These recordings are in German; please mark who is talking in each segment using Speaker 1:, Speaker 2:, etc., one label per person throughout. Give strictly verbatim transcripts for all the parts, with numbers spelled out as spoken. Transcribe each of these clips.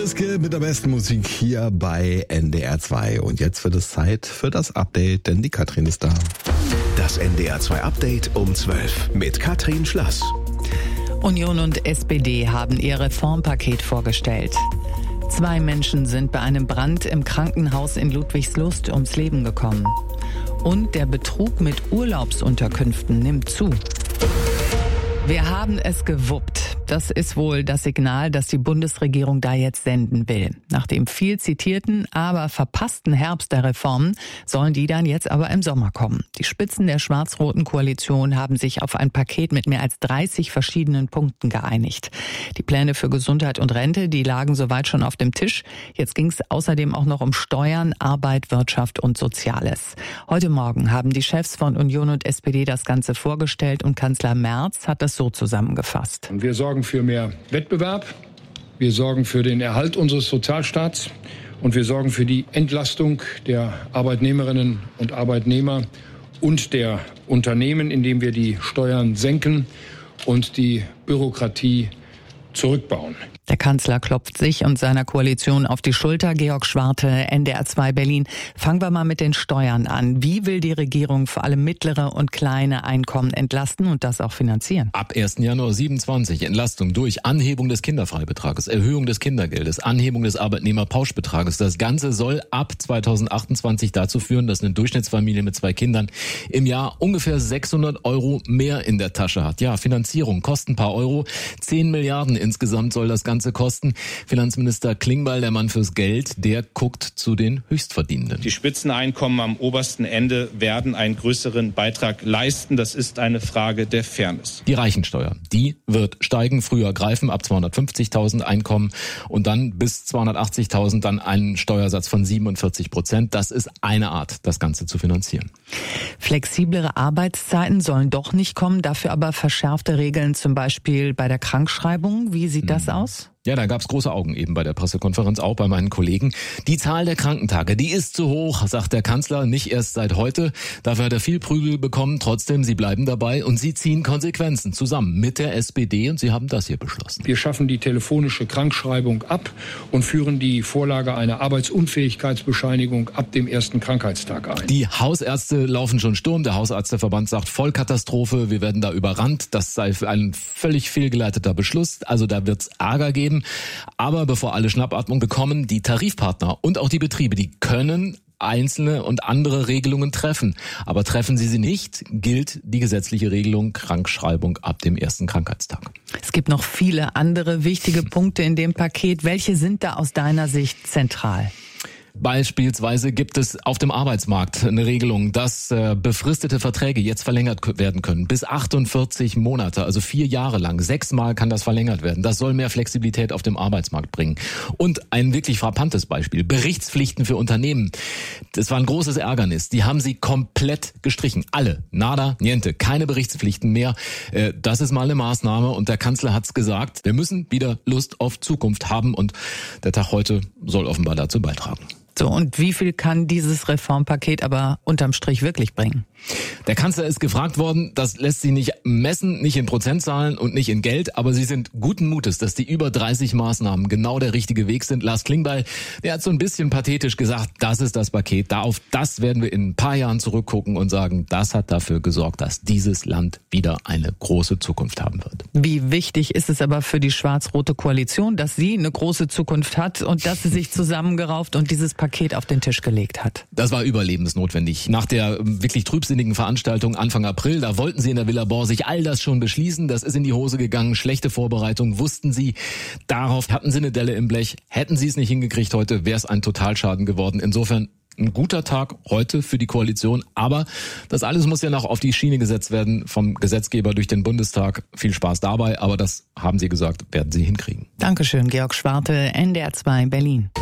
Speaker 1: Mit der besten Musik hier bei N D R zwei. Und jetzt wird es Zeit für das Update, denn die Katrin ist da.
Speaker 2: Das N D R zwei Update um zwölf mit Katrin Schlass.
Speaker 3: Union und S P D haben ihr Reformpaket vorgestellt. Zwei Menschen sind bei einem Brand im Krankenhaus in Ludwigslust ums Leben gekommen. Und der Betrug mit Urlaubsunterkünften nimmt zu. Wir haben es gewuppt. Das ist wohl das Signal, das die Bundesregierung da jetzt senden will. Nach dem viel zitierten, aber verpassten Herbst der Reformen sollen die dann jetzt aber im Sommer kommen. Die Spitzen der schwarz-roten Koalition haben sich auf ein Paket mit mehr als dreißig verschiedenen Punkten geeinigt. Die Pläne für Gesundheit und Rente, die lagen soweit schon auf dem Tisch. Jetzt ging es außerdem auch noch um Steuern, Arbeit, Wirtschaft und Soziales. Heute Morgen haben die Chefs von Union und S P D das Ganze vorgestellt und Kanzler Merz hat das so zusammengefasst.
Speaker 4: Und wir sorgen für mehr Wettbewerb, wir sorgen für den Erhalt unseres Sozialstaats und wir sorgen für die Entlastung der Arbeitnehmerinnen und Arbeitnehmer und der Unternehmen, indem wir die Steuern senken und die Bürokratie zurückbauen.
Speaker 3: Der Kanzler klopft sich und seiner Koalition auf die Schulter. Georg Schwarte, N D R zwei Berlin. Fangen wir mal mit den Steuern an. Wie will die Regierung vor allem mittlere und kleine Einkommen entlasten und das auch finanzieren?
Speaker 5: Ab ersten Januar siebenundzwanzig Entlastung durch Anhebung des Kinderfreibetrages, Erhöhung des Kindergeldes, Anhebung des Arbeitnehmerpauschbetrages. Das Ganze soll ab zweitausendachtundzwanzig dazu führen, dass eine Durchschnittsfamilie mit zwei Kindern im Jahr ungefähr sechshundert Euro mehr in der Tasche hat. Ja, Finanzierung kostet ein paar Euro. zehn Milliarden insgesamt soll das Ganze kosten. Finanzminister Klingbeil, der Mann fürs Geld, der guckt zu den Höchstverdienenden.
Speaker 6: Die Spitzeneinkommen am obersten Ende werden einen größeren Beitrag leisten. Das ist eine Frage der Fairness.
Speaker 5: Die Reichensteuer, die wird steigen, früher greifen ab zweihundertfünfzigtausend Einkommen und dann bis zweihundertachtzigtausend dann einen Steuersatz von siebenundvierzig Prozent. Das ist eine Art, das Ganze zu finanzieren.
Speaker 3: Flexiblere Arbeitszeiten sollen doch nicht kommen, dafür aber verschärfte Regeln, zum Beispiel bei der Krankschreibung. Wie sieht das aus?
Speaker 5: Ja, da gab's große Augen eben bei der Pressekonferenz, auch bei meinen Kollegen. Die Zahl der Krankentage, die ist zu hoch, sagt der Kanzler, nicht erst seit heute. Dafür hat er viel Prügel bekommen, trotzdem, sie bleiben dabei und sie ziehen Konsequenzen zusammen mit der S P D und sie haben das hier beschlossen.
Speaker 4: Wir schaffen die telefonische Krankschreibung ab und führen die Vorlage einer Arbeitsunfähigkeitsbescheinigung ab dem ersten Krankheitstag ein.
Speaker 5: Die Hausärzte laufen schon Sturm, der Hausärzteverband sagt Vollkatastrophe, wir werden da überrannt, das sei ein völlig fehlgeleiteter Beschluss, also da wird's Ärger geben. Aber bevor alle Schnappatmung bekommen, die Tarifpartner und auch die Betriebe, die können einzelne und andere Regelungen treffen. Aber treffen sie sie nicht, gilt die gesetzliche Regelung Krankschreibung ab dem ersten Krankheitstag.
Speaker 3: Es gibt noch viele andere wichtige Punkte in dem Paket. Welche sind da aus deiner Sicht zentral?
Speaker 5: Beispielsweise gibt es auf dem Arbeitsmarkt eine Regelung, dass äh, befristete Verträge jetzt verlängert k- werden können. Bis achtundvierzig Monate, also vier Jahre lang. Sechsmal kann das verlängert werden. Das soll mehr Flexibilität auf dem Arbeitsmarkt bringen. Und ein wirklich frappantes Beispiel. Berichtspflichten für Unternehmen. Das war ein großes Ärgernis. Die haben sie komplett gestrichen. Alle. Nada, niente. Keine Berichtspflichten mehr. Äh, das ist mal eine Maßnahme. Und der Kanzler hat's gesagt. Wir müssen wieder Lust auf Zukunft haben. Und der Tag heute soll offenbar dazu beitragen.
Speaker 3: So, und wie viel kann dieses Reformpaket aber unterm Strich wirklich bringen?
Speaker 5: Der Kanzler ist gefragt worden, das lässt sie nicht messen, nicht in Prozentzahlen und nicht in Geld, aber sie sind guten Mutes, dass die über dreißig Maßnahmen genau der richtige Weg sind. Lars Klingbeil, der hat so ein bisschen pathetisch gesagt, das ist das Paket, da auf das werden wir in ein paar Jahren zurückgucken und sagen, das hat dafür gesorgt, dass dieses Land wieder eine große Zukunft haben wird.
Speaker 3: Wie wichtig ist es aber für die schwarz-rote Koalition, dass sie eine große Zukunft hat und dass sie sich zusammengerauft und dieses Paket auf den Tisch gelegt hat?
Speaker 5: Das war überlebensnotwendig. Nach der wirklich trübsinnigen Veranstaltung Anfang April, da wollten sie in der Villa Borsig all das schon beschließen. Das ist in die Hose gegangen. Schlechte Vorbereitung, wussten sie. Darauf hatten sie eine Delle im Blech. Hätten sie es nicht hingekriegt heute, wäre es ein Totalschaden geworden. Insofern ein guter Tag heute für die Koalition. Aber das alles muss ja noch auf die Schiene gesetzt werden vom Gesetzgeber durch den Bundestag. Viel Spaß dabei. Aber das haben sie gesagt, werden sie hinkriegen.
Speaker 3: Dankeschön, Georg Schwarte, N D R zwei Berlin.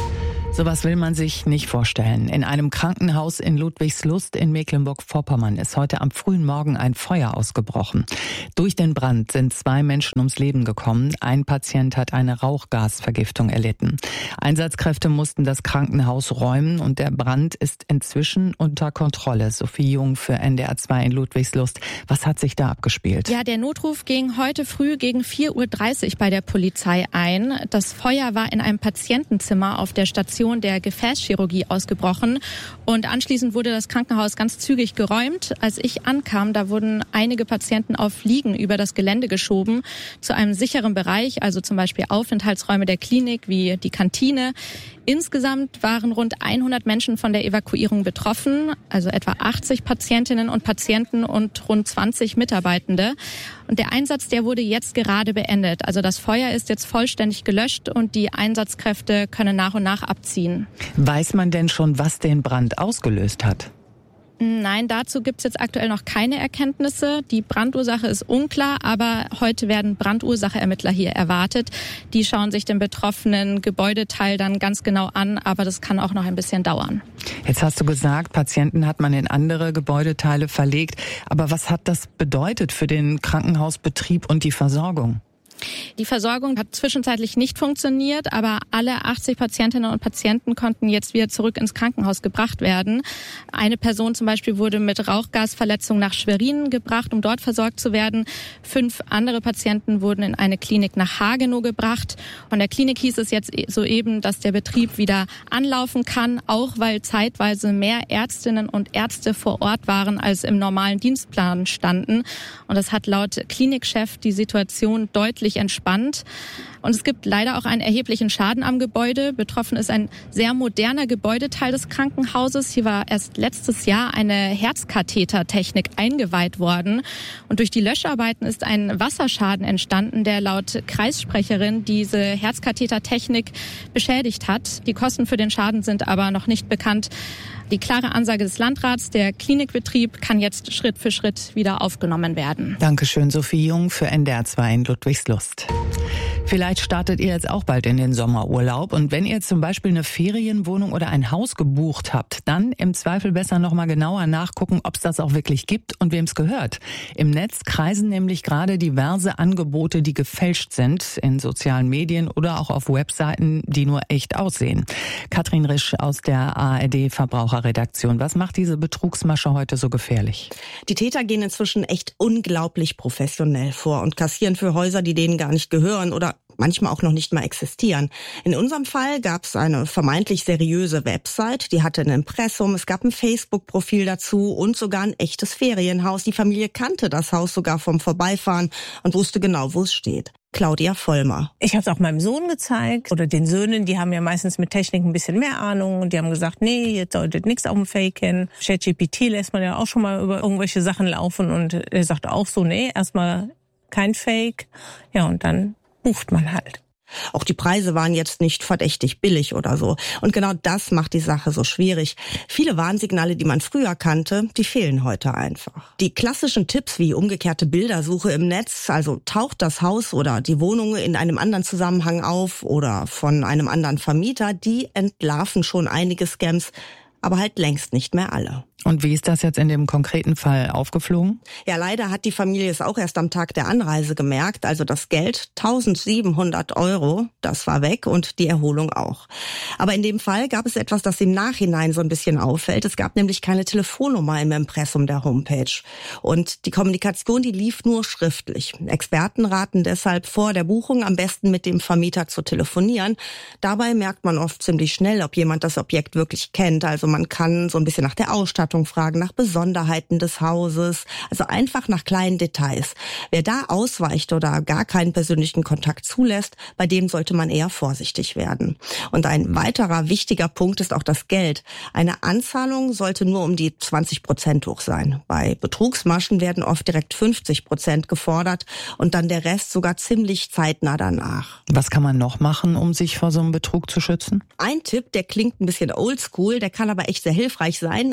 Speaker 3: Sowas will man sich nicht vorstellen. In einem Krankenhaus in Ludwigslust in Mecklenburg-Vorpommern ist heute am frühen Morgen ein Feuer ausgebrochen. Durch den Brand sind zwei Menschen ums Leben gekommen. Ein Patient hat eine Rauchgasvergiftung erlitten. Einsatzkräfte mussten das Krankenhaus räumen und der Brand ist inzwischen unter Kontrolle. Sophie Jung für N D R zwei in Ludwigslust. Was hat sich da abgespielt?
Speaker 7: Ja, der Notruf ging heute früh gegen vier Uhr dreißig bei der Polizei ein. Das Feuer war in einem Patientenzimmer auf der Station der Gefäßchirurgie ausgebrochen und anschließend wurde das Krankenhaus ganz zügig geräumt. Als ich ankam, da wurden einige Patienten auf Liegen über das Gelände geschoben zu einem sicheren Bereich, also zum Beispiel Aufenthaltsräume der Klinik wie die Kantine. Insgesamt waren rund hundert Menschen von der Evakuierung betroffen, also etwa achtzig Patientinnen und Patienten und rund zwanzig Mitarbeitende. Und der Einsatz, der wurde jetzt gerade beendet. Also das Feuer ist jetzt vollständig gelöscht und die Einsatzkräfte können nach und nach abziehen.
Speaker 3: Weiß man denn schon, was den Brand ausgelöst hat?
Speaker 7: Nein, dazu gibt es jetzt aktuell noch keine Erkenntnisse. Die Brandursache ist unklar, aber heute werden Brandursacheermittler hier erwartet. Die schauen sich den betroffenen Gebäudeteil dann ganz genau an, aber das kann auch noch ein bisschen dauern.
Speaker 3: Jetzt hast du gesagt, Patienten hat man in andere Gebäudeteile verlegt. Aber was hat das bedeutet für den Krankenhausbetrieb und die Versorgung?
Speaker 7: Die Versorgung hat zwischenzeitlich nicht funktioniert, aber alle achtzig Patientinnen und Patienten konnten jetzt wieder zurück ins Krankenhaus gebracht werden. Eine Person zum Beispiel wurde mit Rauchgasverletzung nach Schwerin gebracht, um dort versorgt zu werden. Fünf andere Patienten wurden in eine Klinik nach Hagenow gebracht. Von der Klinik hieß es jetzt soeben, dass der Betrieb wieder anlaufen kann, auch weil zeitweise mehr Ärztinnen und Ärzte vor Ort waren, als im normalen Dienstplan standen. Und das hat laut Klinikchef die Situation deutlich entspannt. Und es gibt leider auch einen erheblichen Schaden am Gebäude. Betroffen ist ein sehr moderner Gebäudeteil des Krankenhauses. Hier war erst letztes Jahr eine Herzkathetertechnik eingeweiht worden. Und durch die Löscharbeiten ist ein Wasserschaden entstanden, der laut Kreissprecherin diese Herzkathetertechnik beschädigt hat. Die Kosten für den Schaden sind aber noch nicht bekannt. Die klare Ansage des Landrats, der Klinikbetrieb kann jetzt Schritt für Schritt wieder aufgenommen werden.
Speaker 3: Dankeschön, Sophie Jung für N D R zwei in Ludwigslust. Vielleicht startet ihr jetzt auch bald in den Sommerurlaub. Und wenn ihr zum Beispiel eine Ferienwohnung oder ein Haus gebucht habt, dann im Zweifel besser nochmal genauer nachgucken, ob es das auch wirklich gibt und wem es gehört. Im Netz kreisen nämlich gerade diverse Angebote, die gefälscht sind, in sozialen Medien oder auch auf Webseiten, die nur echt aussehen. Katrin Risch aus der A R D-Verbraucherredaktion. Was macht diese Betrugsmasche heute so gefährlich?
Speaker 8: Die Täter gehen inzwischen echt unglaublich professionell vor und kassieren für Häuser, die denen gar nicht gehören oder manchmal auch noch nicht mal existieren. In unserem Fall gab es eine vermeintlich seriöse Website, die hatte ein Impressum, es gab ein Facebook-Profil dazu und sogar ein echtes Ferienhaus. Die Familie kannte das Haus sogar vom Vorbeifahren und wusste genau, wo es steht. Claudia Vollmer.
Speaker 9: Ich habe es auch meinem Sohn gezeigt oder den Söhnen, die haben ja meistens mit Technik ein bisschen mehr Ahnung und die haben gesagt, nee, jetzt solltet nichts auf dem Fake hin. ChatGPT lässt man ja auch schon mal über irgendwelche Sachen laufen und er sagt auch so, nee, erstmal kein Fake. Ja, und dann bucht man halt.
Speaker 8: Auch die Preise waren jetzt nicht verdächtig billig oder so. Und genau das macht die Sache so schwierig. Viele Warnsignale, die man früher kannte, die fehlen heute einfach. Die klassischen Tipps wie umgekehrte Bildersuche im Netz, also taucht das Haus oder die Wohnung in einem anderen Zusammenhang auf oder von einem anderen Vermieter, die entlarven schon einige Scams, aber halt längst nicht mehr alle.
Speaker 3: Und wie ist das jetzt in dem konkreten Fall aufgeflogen?
Speaker 8: Ja, leider hat die Familie es auch erst am Tag der Anreise gemerkt. Also das Geld, tausendsiebenhundert Euro, das war weg und die Erholung auch. Aber in dem Fall gab es etwas, das im Nachhinein so ein bisschen auffällt. Es gab nämlich keine Telefonnummer im Impressum der Homepage. Und die Kommunikation, die lief nur schriftlich. Experten raten deshalb vor der Buchung am besten mit dem Vermieter zu telefonieren. Dabei merkt man oft ziemlich schnell, ob jemand das Objekt wirklich kennt. Also man kann so ein bisschen nach der Ausstattung fragen, nach Besonderheiten des Hauses, also einfach nach kleinen Details. Wer da ausweicht oder gar keinen persönlichen Kontakt zulässt, bei dem sollte man eher vorsichtig werden. Und ein weiterer wichtiger Punkt ist auch das Geld. Eine Anzahlung sollte nur um die zwanzig Prozent hoch sein. Bei Betrugsmaschen werden oft direkt fünfzig Prozent gefordert und dann der Rest sogar ziemlich zeitnah danach.
Speaker 3: Was kann man noch machen, um sich vor so einem Betrug zu schützen?
Speaker 8: Ein Tipp, der klingt ein bisschen oldschool, der kann aber echt sehr hilfreich sein. Einfach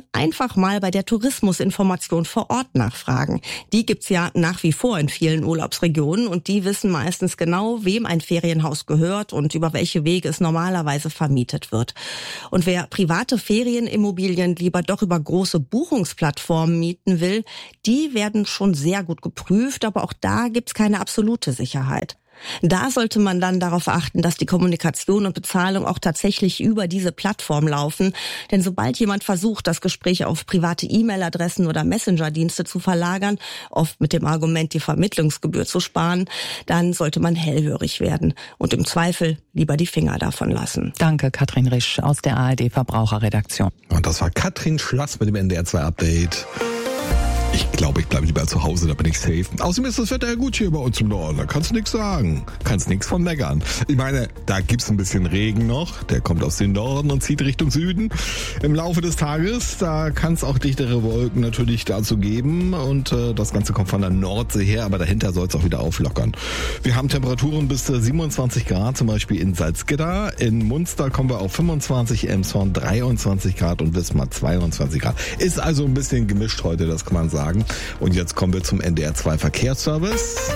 Speaker 8: einfach mal bei der Tourismusinformation vor Ort nachfragen. Die gibt's ja nach wie vor in vielen Urlaubsregionen und die wissen meistens genau, wem ein Ferienhaus gehört und über welche Wege es normalerweise vermietet wird. Und wer private Ferienimmobilien lieber doch über große Buchungsplattformen mieten will, die werden schon sehr gut geprüft, aber auch da gibt's keine absolute Sicherheit. Da sollte man dann darauf achten, dass die Kommunikation und Bezahlung auch tatsächlich über diese Plattform laufen. Denn sobald jemand versucht, das Gespräch auf private E-Mail-Adressen oder Messenger-Dienste zu verlagern, oft mit dem Argument, die Vermittlungsgebühr zu sparen, dann sollte man hellhörig werden und im Zweifel lieber die Finger davon lassen.
Speaker 3: Danke, Katrin Risch aus der A R D Verbraucherredaktion.
Speaker 1: Und das war Katrin Schlass mit dem N D R zwei Update. Ich glaube, ich bleibe lieber zu Hause, da bin ich safe. Außerdem ist das Wetter ja gut hier bei uns im Norden, da kannst du nichts sagen. Kannst nichts von meckern. Ich meine, da gibt's ein bisschen Regen noch, der kommt aus dem Norden und zieht Richtung Süden. Im Laufe des Tages, da kann es auch dichtere Wolken natürlich dazu geben und äh, das Ganze kommt von der Nordsee her, aber dahinter soll es auch wieder auflockern. Wir haben Temperaturen bis zu siebenundzwanzig Grad, zum Beispiel in Salzgitter. In Munster kommen wir auf fünfundzwanzig, Elmshorn dreiundzwanzig Grad und Wismar zweiundzwanzig Grad. Ist also ein bisschen gemischt heute, das kann man sagen. Und jetzt kommen wir zum N D R zwei Verkehrsservice.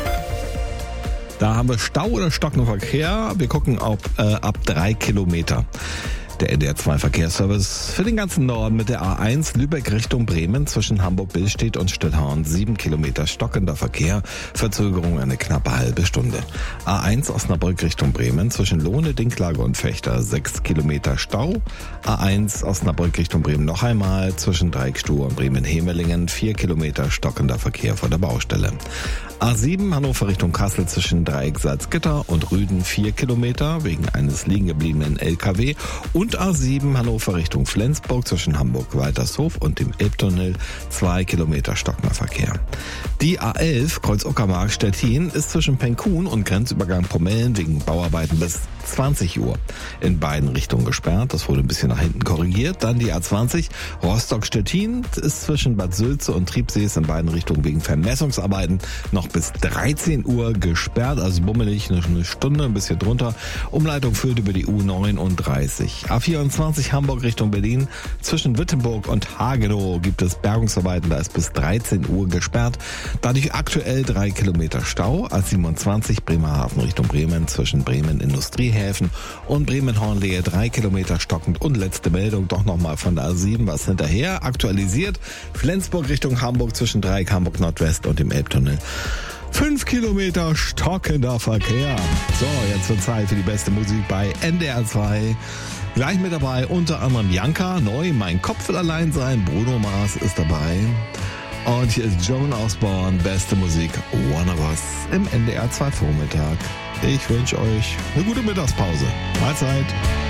Speaker 1: Da haben wir Stau oder stockenden Verkehr. Wir gucken ob, äh, ab drei Kilometer. Der N D R zwei Verkehrsservice für den ganzen Norden mit der A eins Lübeck Richtung Bremen zwischen Hamburg-Billstedt und Stillhorn. Sieben Kilometer stockender Verkehr, Verzögerung eine knappe halbe Stunde. A eins Osnabrück Richtung Bremen zwischen Lohne, Dinklage und Fechter. Sechs Kilometer Stau. A eins Osnabrück Richtung Bremen noch einmal zwischen Dreieckstuhl und Bremen-Hemelingen. Vier Kilometer stockender Verkehr vor der Baustelle. A sieben Hannover Richtung Kassel zwischen Dreieck Salzgitter und Rüden vier Kilometer wegen eines liegen gebliebenen L K W und A sieben Hannover Richtung Flensburg zwischen Hamburg-Waltershof und dem Elbtunnel zwei Kilometer stockender Verkehr. Die A elf Kreuz-Uckermark Stettin ist zwischen Penkun und Grenzübergang Pomellen wegen Bauarbeiten bis zwanzig Uhr in beiden Richtungen gesperrt. Das wurde ein bisschen nach hinten korrigiert. Dann die A zwanzig Rostock-Stettin ist zwischen Bad Sülze und Triebsees in beiden Richtungen wegen Vermessungsarbeiten noch bis dreizehn Uhr gesperrt. Also bummelig, eine Stunde, ein bisschen drunter. Umleitung führt über die U neununddreißig. A vierundzwanzig Hamburg Richtung Berlin. Zwischen Wittenburg und Hagenow gibt es Bergungsarbeiten. Da ist bis dreizehn Uhr gesperrt. Dadurch aktuell drei Kilometer Stau. A siebenundzwanzig Bremerhaven Richtung Bremen zwischen Bremen Industriehäfen und Bremen-Hornlehe drei Kilometer stockend. Und letzte Meldung doch nochmal von der A sieben, was hinterher aktualisiert. Flensburg Richtung Hamburg zwischen Dreieck Hamburg Nordwest und dem Elbtunnel. Fünf Kilometer stockender Verkehr. So, jetzt wird Zeit für die beste Musik bei N D R zwei. Gleich mit dabei unter anderem Janka, neu, Mein Kopf will allein sein. Bruno Mars ist dabei. Und hier ist Joan Osborne, beste Musik, One of Us im N D R zwei Vormittag. Ich wünsche euch eine gute Mittagspause. Mahlzeit.